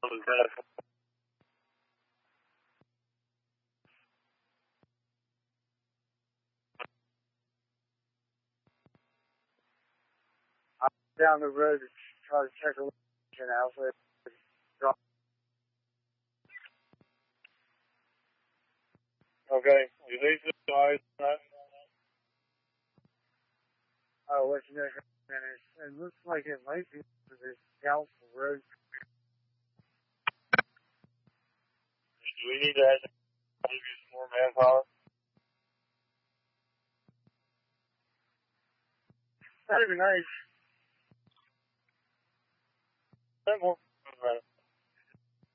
I'm down the road to try to check a location out. So Okay. You leave the guys. I'll let you know. And it looks like it might be for this Council Road. Do we need to add maybe some more manpower? That'd be nice. More